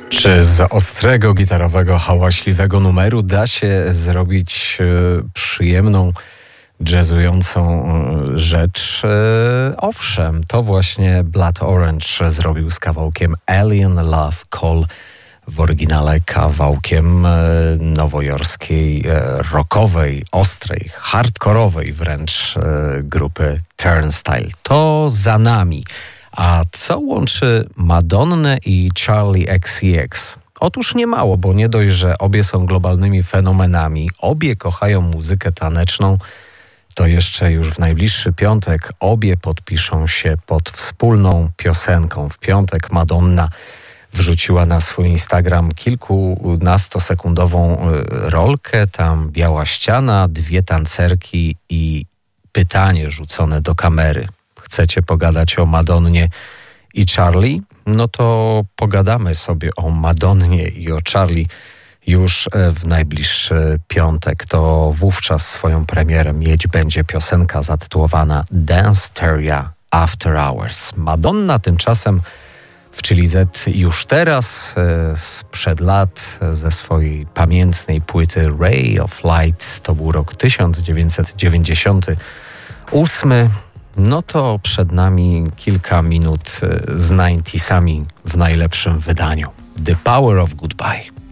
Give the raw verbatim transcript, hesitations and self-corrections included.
Czy z ostrego, gitarowego, hałaśliwego numeru da się zrobić e, przyjemną, jazzującą e, rzecz? E, owszem, to właśnie Blood Orange zrobił z kawałkiem Alien Love Call, w oryginale kawałkiem e, nowojorskiej, e, rockowej, ostrej, hardkorowej wręcz e, grupy Turnstile. To za nami. A co łączy Madonnę i Charli X C X? Otóż nie mało, bo nie dość, że obie są globalnymi fenomenami, obie kochają muzykę taneczną, to jeszcze już w najbliższy piątek obie podpiszą się pod wspólną piosenką. W piątek Madonna wrzuciła na swój Instagram kilkunastosekundową rolkę, tam biała ściana, dwie tancerki i pytanie rzucone do kamery. Chcecie pogadać o Madonnie i Charli? No to pogadamy sobie o Madonnie i o Charli już w najbliższy piątek. To wówczas swoją premierę mieć będzie piosenka zatytułowana Danceteria After Hours. Madonna tymczasem w Chili Z już teraz, sprzed lat, ze swojej pamiętnej płyty Ray of Light, to był rok tysiąc dziewięćset dziewięćdziesiąty ósmy. No to przed nami kilka minut z dziewięćdziesiątymi w najlepszym wydaniu. The Power of Goodbye.